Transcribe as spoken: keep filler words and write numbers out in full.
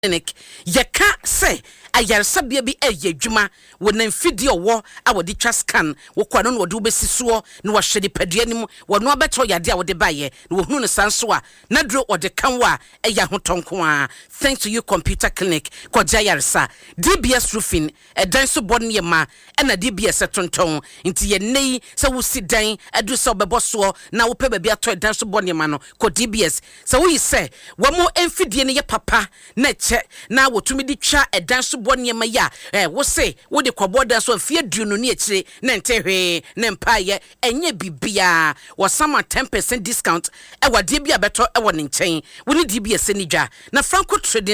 clinic yeka say ayaresabia bi eye dwuma wo na mfidi owo a wodi twa scan wo kwa no wodi obesisuo na wo hwede padua nim wo no abeto yade a wodi baye na wo hunu ne sanso a na dro wodi kanwa eya hotonko a thanks to you computer clinic ko jayaresa D B S roofing e dan so bon ye ma e na D B S tonton nti ye nei se wo si dan edu se obeboso na wo pe ba bi ato dan so bon ye ma no ko D B S se wo yi se wo mo emfidie ne ye papa na che na wo tumi di twa e dan so bon ye ma ya eh wo se wo de kwabo dan so afie duno ne ekire na ntehwe ne mpaye enye bibia wo sama ten percent discount e wa de bia beto e wo ne nchen wo ne D B S ni dwa na Franco Trading